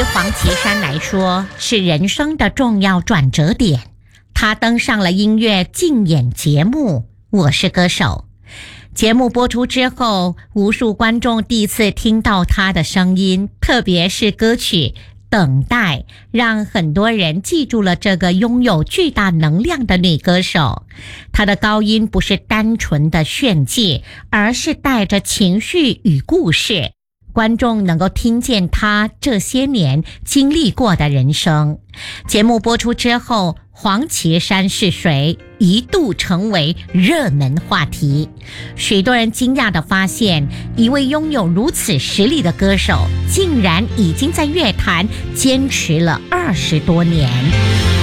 黄绮珊来说是人生的重要转折点。她登上了音乐竞演节目《我是歌手》。节目播出之后，无数观众第一次听到她的声音，特别是歌曲等待，让很多人记住了这个拥有巨大能量的女歌手。她的高音不是单纯的炫技，而是带着情绪与故事，观众能够听见她这些年经历过的人生。节目播出之后，黄绮珊是谁一度成为热门话题。许多人惊讶地发现，一位拥有如此实力的歌手竟然已经在乐坛坚持了20多年。